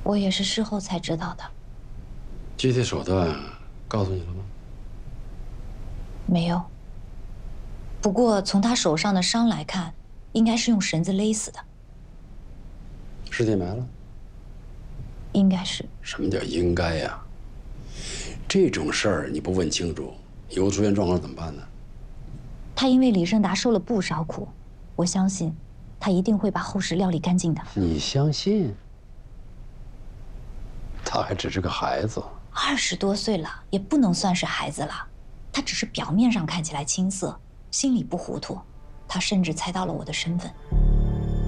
我也是事后才知道的。 具体手段告诉你了吗？ 没有。不过从他手上的伤来看，应该是用绳子勒死的。 尸体埋了？ 应该是。 什么叫应该呀？这种事儿你不问清楚，以后出现状况怎么办呢？ 他因为李胜达受了不少苦，我相信他一定会把后事料理干净的。 你相信？他还只是个孩子 ，20多岁了，也不能算是孩子了。他只是表面上看起来青涩，心里不糊涂。他甚至猜到了我的身份。